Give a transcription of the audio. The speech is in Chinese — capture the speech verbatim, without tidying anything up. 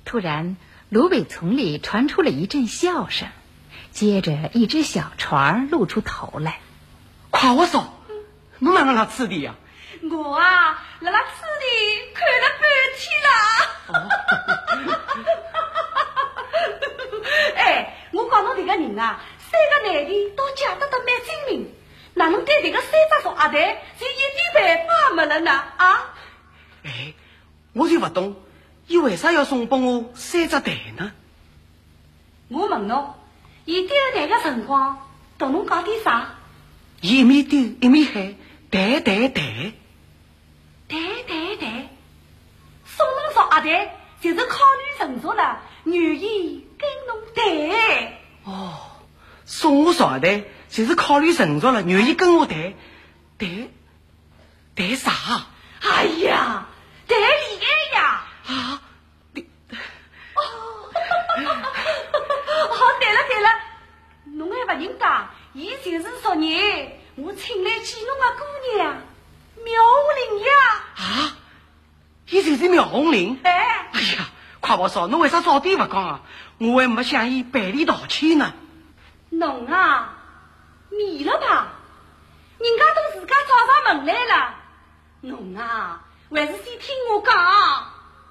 突然，芦苇丛里传出了一阵笑声，接着一只小船露出头来。 夸我说，侬哪能来吃的呀？ 我啊，辣辣吃的看了半天了。哎，我讲侬这个人啊，三个男的都嫁得得蛮精明，哪能对这个三只傻阿蛋就一点办法没了呢？啊？ 哎，我就不懂，伊为啥要送拨我三只蛋呢？ 我问侬，伊丢蛋的辰光同侬讲点啥？ 伊一面丢一面喊蛋蛋蛋。 蛋蛋蛋，送侬少阿蛋，就是考虑成熟了，愿意跟侬谈。 哦，送我少阿蛋，就是考虑成熟了，愿意跟我谈。谈谈啥？ 哎呀，谈恋爱呀！ 啊，你哦，哦，对了对了，侬还不认得，伊就是昨日我请来见侬的姑娘。苗红玲呀！ 啊，伊就是苗红玲。 哎， 哎呀，快宝嫂，侬为啥早点不讲啊？我还没向伊赔礼道歉呢。 侬啊，迷了吧？人家都自家找上门来了，侬啊，还是先听我讲。